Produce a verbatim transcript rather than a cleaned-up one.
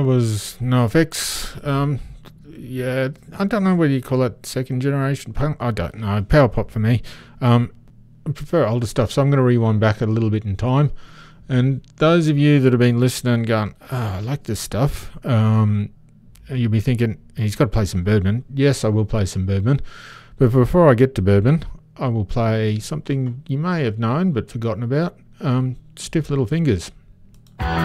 was NoFX. Um, yeah, I don't know whether you call it second generation punk. I don't know. Power pop for me. Um, I prefer older stuff, so I'm going to rewind back a little bit in time. And those of you that have been listening going, oh, I like this stuff, um, you'll be thinking, he's got to play some Birdman. Yes, I will play some Birdman. But before I get to Birdman, I will play something you may have known but forgotten about, um, Stiff Little Fingers.